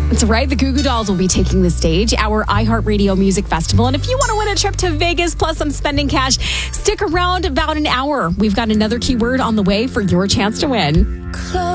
That's right. The Goo Goo Dolls will be taking the stage, our iHeartRadio Music Festival. And if you want to win a trip to Vegas plus some spending cash, stick around about an hour. We've got another keyword on the way for your chance to win.